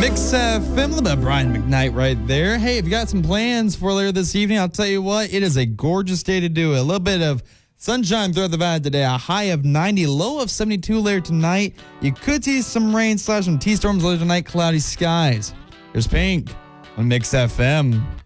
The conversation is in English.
Mix FM, a little bit of Brian McKnight right there. Hey, if you got some plans for later this evening, I'll tell you what, it is a gorgeous day to do it. A little bit of sunshine throughout the valley today, a high of 90, low of 72 later tonight. You could see some rain / some T-storms later tonight, cloudy skies. There's Pink on Mix FM.